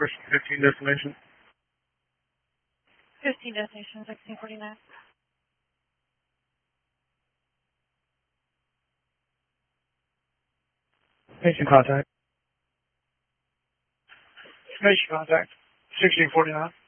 First 15 destination. 15 destination, 1649. Station contact. Station contact, 1649.